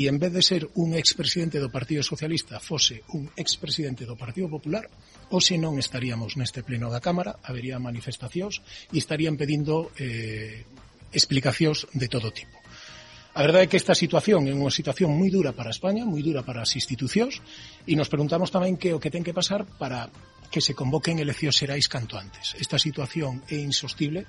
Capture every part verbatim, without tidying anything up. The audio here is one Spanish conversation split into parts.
E en vez de ser un expresidente do Partido Socialista fose un expresidente do Partido Popular, ou se non estaríamos neste pleno da Cámara, habería manifestacións e estarían pedindo eh, explicacións de todo tipo. A verdade é que esta situación é unha situación moi dura para España, moi dura para as institucións, e nos preguntamos tamén que o que ten que pasar para que se convoquen eleccións xerais canto antes. Esta situación é insostible.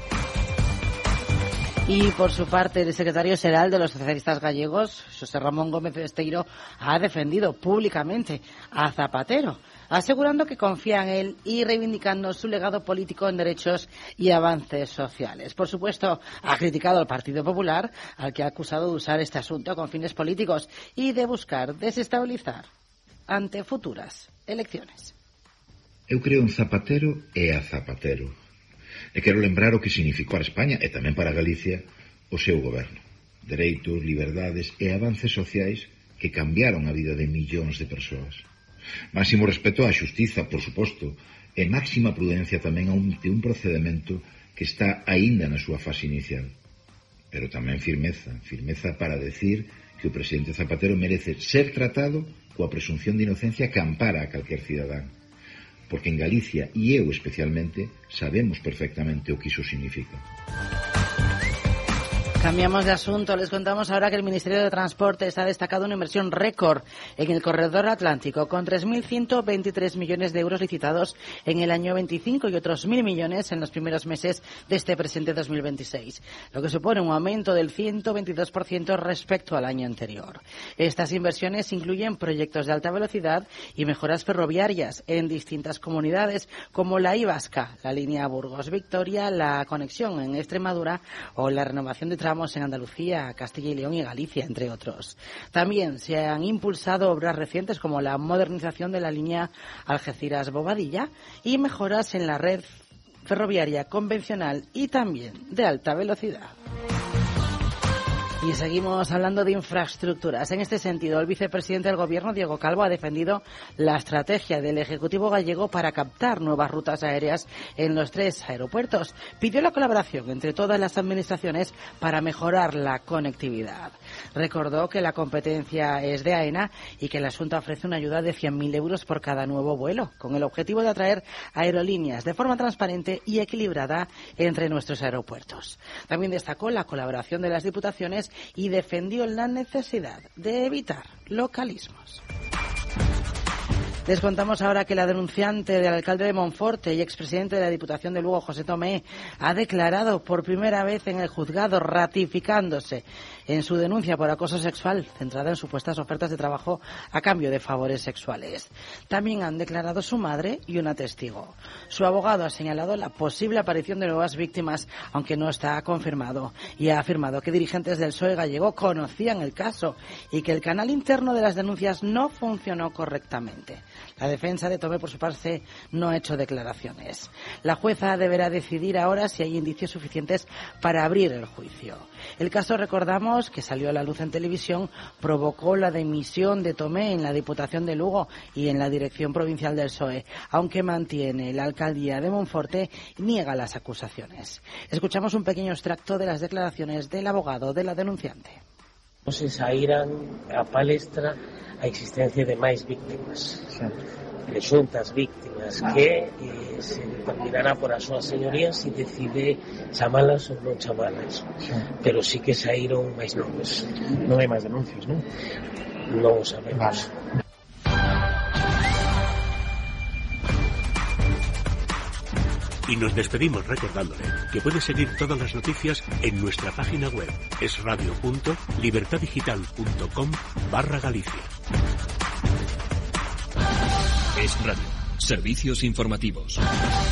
Y por su parte, el secretario general de los socialistas gallegos, José Ramón Gómez Besteiro, ha defendido públicamente a Zapatero, asegurando que confía en él y reivindicando su legado político en derechos y avances sociales. Por supuesto, ha criticado al Partido Popular, al que ha acusado de usar este asunto con fines políticos y de buscar desestabilizar ante futuras elecciones. Eu creo en Zapatero e a Zapatero. E quero lembrar o que significou para España e tamén para Galicia o seu goberno. Dereitos, liberdades e avances sociais que cambiaron a vida de millóns de persoas. Máximo respeto á xustiza, por suposto, e máxima prudencia tamén a un, de un procedimento que está aínda na súa fase inicial. Pero tamén firmeza, firmeza para decir que o presidente Zapatero merece ser tratado coa presunción de inocencia que ampara a calquer cidadán. Porque en Galicia, e eu especialmente, sabemos perfectamente o que iso significa. Cambiamos de asunto. Les contamos ahora que el Ministerio de Transportes ha destacado una inversión récord en el corredor atlántico, con tres mil ciento veintitrés millones de euros licitados en el año veinticinco y otros mil millones en los primeros meses de este presente dos mil veintiséis, lo que supone un aumento del ciento veintidós por ciento respecto al año anterior. Estas inversiones incluyen proyectos de alta velocidad y mejoras ferroviarias en distintas comunidades, como la I Vasca, la línea Burgos-Victoria, la conexión en Extremadura o la renovación de en Andalucía, Castilla y León y Galicia, entre otros. También se han impulsado obras recientes como la modernización de la línea Algeciras-Bobadilla y mejoras en la red ferroviaria convencional y también de alta velocidad. Y seguimos hablando de infraestructuras. En este sentido, el vicepresidente del Gobierno, Diego Calvo, ha defendido la estrategia del Ejecutivo gallego para captar nuevas rutas aéreas en los tres aeropuertos. Pidió la colaboración entre todas las administraciones para mejorar la conectividad. Recordó que la competencia es de AENA y que la Xunta ofrece una ayuda de cien mil euros por cada nuevo vuelo, con el objetivo de atraer aerolíneas de forma transparente y equilibrada entre nuestros aeropuertos. También destacó la colaboración de las diputaciones y defendió la necesidad de evitar localismos. Les contamos ahora que la denunciante del alcalde de Monforte y expresidente de la Diputación de Lugo, José Tomé, ha declarado por primera vez en el juzgado, ratificándose en su denuncia por acoso sexual, centrada en supuestas ofertas de trabajo a cambio de favores sexuales. También han declarado su madre y una testigo. Su abogado ha señalado la posible aparición de nuevas víctimas, aunque no está confirmado, y ha afirmado que dirigentes del P S O E gallego conocían el caso y que el canal interno de las denuncias no funcionó correctamente. La defensa de Tomé, por su parte, no ha hecho declaraciones. La jueza deberá decidir ahora si hay indicios suficientes para abrir el juicio. El caso, recordamos, que salió a la luz en televisión, provocó la dimisión de Tomé en la Diputación de Lugo y en la Dirección Provincial del P S O E, aunque mantiene la alcaldía de Monforte y niega las acusaciones. Escuchamos un pequeño extracto de las declaraciones del abogado de la denunciante. Se saíran a palestra a existencia de máis víctimas, presuntas víctimas, que eh, se determinará por as súas señorías se decide chamalas ou non chamalas, pero sí que saíron máis nomes. Non hai máis denuncias, non? Non o sabemos. Vale. Y nos despedimos recordándole que puede seguir todas las noticias en nuestra página web esradio punto libertadigital punto com barra Galicia. Es Radio. Servicios informativos.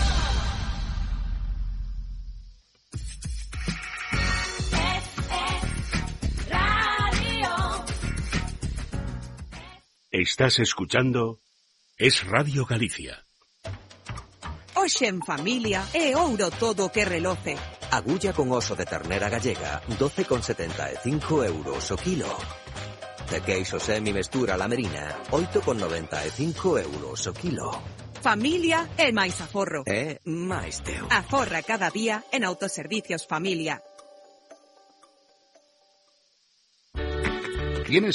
Estás escuchando Es Radio Galicia. Hoxe en familia é ouro todo o que reloce. Agulla con oso de ternera gallega, doce con setenta e cinco euros o kilo. De queixo semi mestura la merina, oito con noventa e cinco euros o kilo. Familia é máis aforro. É máis teu. Aforra cada día en Autoservicios Familia. tienes